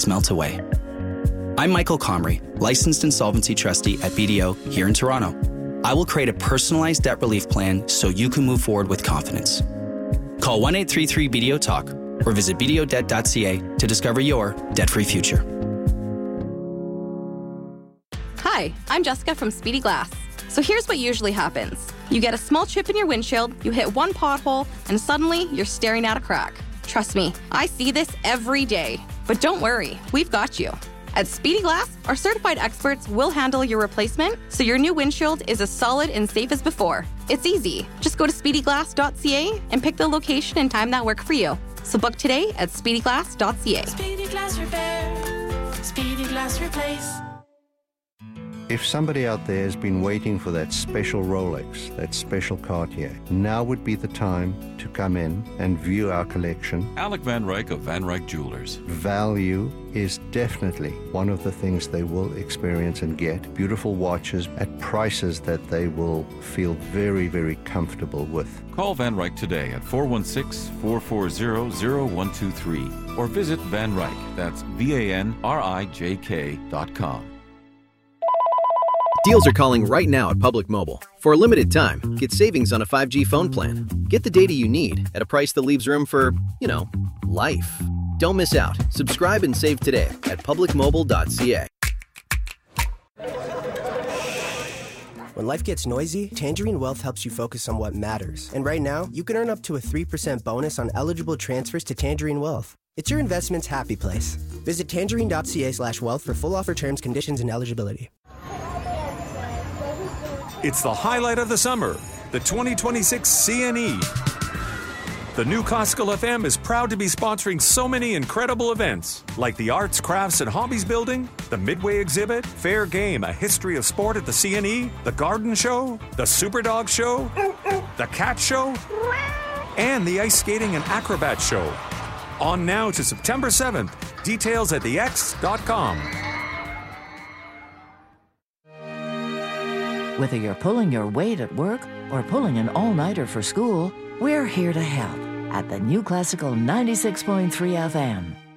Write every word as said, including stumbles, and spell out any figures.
melt away. I'm Michael Comrie, licensed insolvency trustee at B D O here in Toronto. I will create a personalized debt relief plan so you can move forward with confidence. Call one eight three three B D O TALK or visit b d o debt dot c a to discover your debt-free future. Hi, I'm Jessica from Speedy Glass. So here's what usually happens. You get a small chip in your windshield, you hit one pothole, and suddenly you're staring at a crack. Trust me, I see this every day. But don't worry, we've got you. At Speedy Glass, our certified experts will handle your replacement so your new windshield is as solid and safe as before. It's easy. Just go to speedy glass dot c a and pick the location and time that work for you. So book today at speedy glass dot c a. Speedy Glass Repair. Speedy Glass Replace. If somebody out there has been waiting for that special Rolex, that special Cartier, now would be the time to come in and view our collection. Alec Van Ryk of Van Ryk Jewelers. Value is definitely one of the things they will experience and get. Beautiful watches at prices that they will feel very, very comfortable with. Call Van Ryk today at four one six, four four zero, zero one two three or visit Van Ryk, that's V A N R I J K dot com. Deals are calling right now at Public Mobile. For a limited time, get savings on a five G phone plan. Get the data you need at a price that leaves room for, you know, life. Don't miss out. Subscribe and save today at public mobile dot c a. When life gets noisy, Tangerine Wealth helps you focus on what matters. And right now, you can earn up to a three percent bonus on eligible transfers to Tangerine Wealth. It's your investment's happy place. Visit tangerine dot c a slash wealth for full offer terms, conditions, and eligibility. It's the highlight of the summer, the twenty twenty-six C N E. The new Classical F M is proud to be sponsoring so many incredible events, like the Arts, Crafts, and Hobbies Building, the Midway Exhibit, Fair Game, a history of sport at the C N E, the Garden Show, the Superdog Show, the Cat Show, and the Ice Skating and Acrobat Show. On now to September seventh. Details at the x dot com. Whether you're pulling your weight at work or pulling an all-nighter for school, we're here to help at the New Classical ninety-six point three F M.